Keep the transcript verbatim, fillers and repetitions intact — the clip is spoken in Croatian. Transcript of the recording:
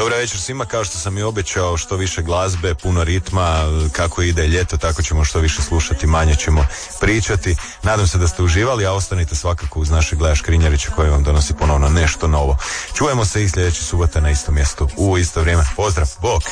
Dobar večer svima, kao što sam i obećao, što više glazbe, puno ritma, kako ide ljeto, tako ćemo što više slušati, manje ćemo pričati. Nadam se da ste uživali, a ostanite svakako uz našeg Gleja Škrinjarića koji vam donosi ponovno nešto novo. Čujemo se i sljedeće subote na istom mjestu, u isto vrijeme. Pozdrav, bok!